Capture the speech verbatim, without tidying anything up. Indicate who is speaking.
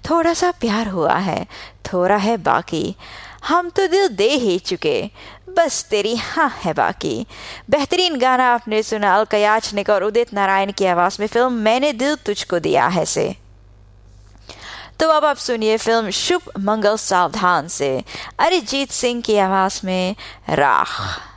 Speaker 1: थोड़ा सा प्यार हुआ है, थोड़ा है बाकी, हम तो दिल दे ही चुके, बस तेरी हाँ है बाकी। बेहतरीन गाना आपने सुना अलका याचनिक और उदित नारायण की आवाज में फिल्म मैंने दिल तुझको दिया है से। तो अब आप सुनिए फिल्म शुभ मंगल सावधान से अरिजीत सिंह की आवाज में राख।